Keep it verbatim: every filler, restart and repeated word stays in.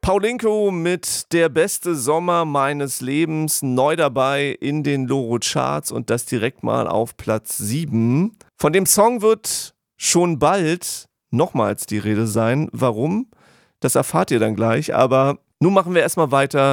Paulinko mit Der beste Sommer meines Lebens, neu dabei in den Loro-Charts und das direkt mal auf Platz sieben. Von dem Song wird schon bald nochmals die Rede sein. Warum? Das erfahrt ihr dann gleich, aber nun machen wir erstmal weiter